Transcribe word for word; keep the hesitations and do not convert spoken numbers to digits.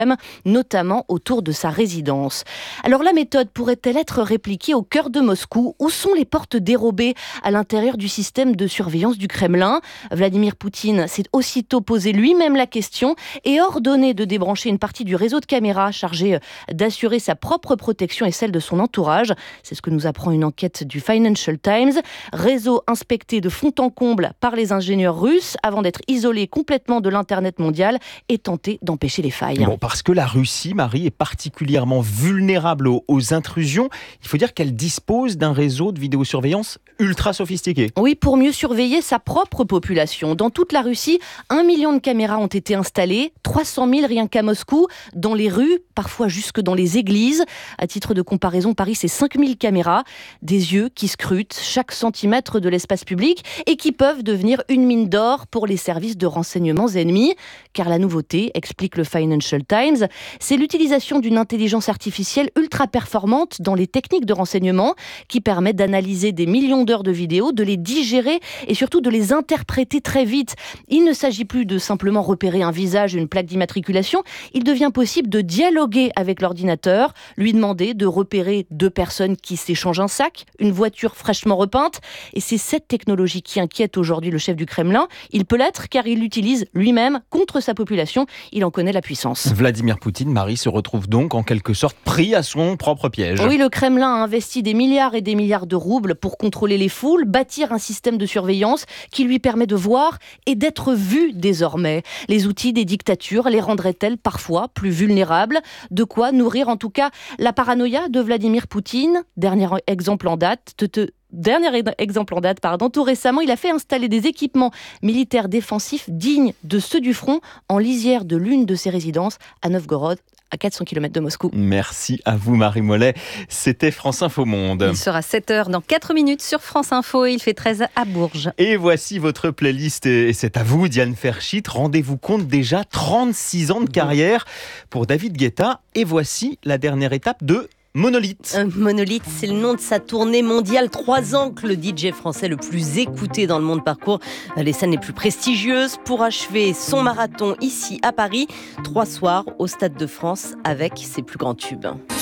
notamment autour de sa résidence. Alors la méthode pourrait-elle être répliquée au cœur de Moscou? Où sont les portes dérobées à l'intérieur du système de surveillance du Kremlin? Vladimir Poutine s'est aussitôt posé lui-même la question et ordonné de débrancher une partie du réseau de caméras chargé d'assurer sa propre protection et celle de son entourage. C'est ce que nous apprend une enquête du Financial Times. Réseau inspecté de fond en comble par les ingénieurs russes avant d'être isolé complètement de l'Internet mondial et tenté d'empêcher les failles. Bon, parce que la Russie, Marie, est particulièrement vulnérable aux, aux intrusions. Il faut dire qu'elle dispose d'un réseau de vidéosurveillance ultra sophistiqué. Oui, pour mieux surveiller sa propre population. Dans toute la Russie, un million de caméras ont été installées, trois cent mille rien qu'à Moscou, dans les rues, parfois jusque dans les églises. À titre de comparaison, Paris, c'est cinq mille caméras, des yeux qui scrutent chaque centimètre de l'espace public et qui peuvent devenir une mine d'or pour les services de renseignements ennemis. Car la nouveauté, explique le Financial Times, c'est l'utilisation d'une intelligence artificielle ultra performante dans les techniques de renseignement qui permet d'analyser des millions d'heures de vidéos, de les digérer et surtout de les interpréter très vite. Il ne s'agit plus de simplement repérer un visage, une plaque d'immatriculation. Il devient possible de dialoguer avec l'ordinateur, lui demander de repérer deux personnes qui s'échangent un sac, une voiture fraîchement repeinte. Et c'est cette technologie qui inquiète aujourd'hui le chef du Kremlin. Il peut l'être car il l'utilise lui-même contre sa population. Il en connaît la puissance. Vladimir Poutine, Marie, se retrouve donc en quelque sorte pris à son propre piège. Oui, le Kremlin a investi des milliards et des milliards de roubles pour contrôler les foules, bâtir un système de surveillance qui lui permet de voir et d'être vu désormais. Les outils des dictatures les rendraient-elles parfois plus vulnérables? De quoi nourrir en tout cas la paranoïa de Vladimir Poutine. Dernier exemple en date, te, te, Dernier exemple en date, pardon. Tout récemment, il a fait installer des équipements militaires défensifs dignes de ceux du front en lisière de l'une de ses résidences à Novgorod, à quatre cents kilomètres de Moscou. Merci à vous, Marie Mollet. C'était France Info Monde. Il sera sept heures dans quatre minutes sur France Info et il fait treize à Bourges. Et voici votre playlist et c'est à vous, Diane Ferchit. Rendez-vous compte, déjà trente-six ans de carrière pour David Guetta. Et voici la dernière étape de Monolith. Un Monolith, c'est le nom de sa tournée mondiale. Trois ans que le D J français le plus écouté dans le monde parcourt les scènes les plus prestigieuses pour achever son marathon ici à Paris. Trois soirs au Stade de France avec ses plus grands tubes.